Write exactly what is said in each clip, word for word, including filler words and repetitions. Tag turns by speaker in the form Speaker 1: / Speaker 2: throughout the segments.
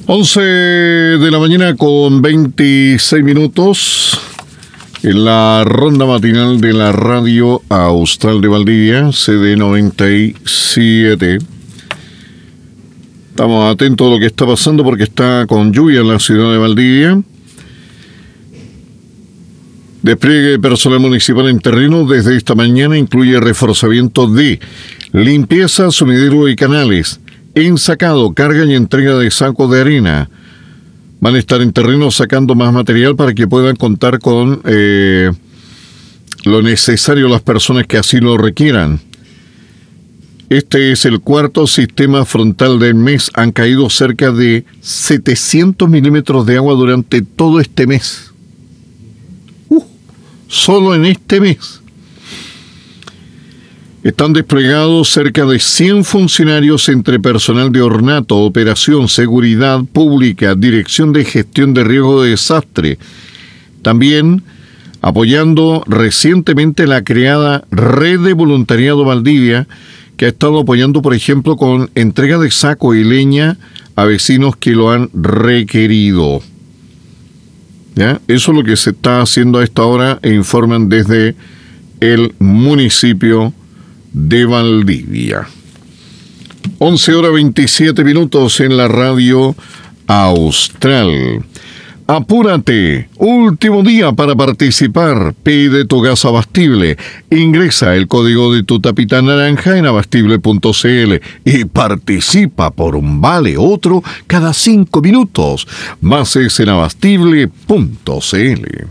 Speaker 1: once de la mañana con veintiséis minutos en la ronda matinal de la Radio Austral de Valdivia, C D noventa y siete. Estamos atentos a lo que está pasando porque está con lluvia en la ciudad de Valdivia. Despliegue personal municipal en terreno desde esta mañana incluye reforzamiento de limpieza, sumidero y canales, ensacado, carga y entrega de sacos de arena. Van a estar en terreno sacando más material para que puedan contar con eh, lo necesario las personas que así lo requieran. Este es el cuarto sistema frontal del mes. Han caído cerca de setecientos milímetros de agua durante todo este mes. Uh, solo en este mes. Están desplegados cerca de cien funcionarios entre personal de ornato, operación, seguridad pública, dirección de gestión de riesgo de desastre. También apoyando recientemente la creada Red de Voluntariado Valdivia, que ha estado apoyando, por ejemplo, con entrega de saco y leña a vecinos que lo han requerido. ¿Ya? Eso es lo que se está haciendo a esta hora e informan desde el municipio de Valdivia. once horas veintisiete minutos en la Radio Austral. Apúrate, último día para participar. Pide tu gas abastible. Ingresa el código de tu tapita naranja en abastible punto c l y participa por un vale otro cada cinco minutos. Más es en abastible punto c l.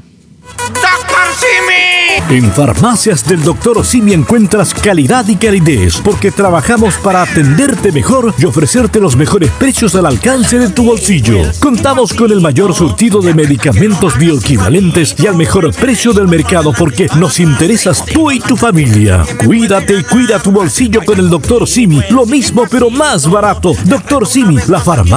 Speaker 2: En Farmacias del doctor Simi encuentras calidad y calidez, porque trabajamos para atenderte mejor y ofrecerte los mejores precios al alcance de tu bolsillo. Contamos con el mayor surtido de medicamentos bioequivalentes y al mejor precio del mercado, porque nos interesas tú y tu familia. Cuídate y cuida tu bolsillo con el doctor Simi. Lo mismo pero más barato. doctor Simi, la farmacia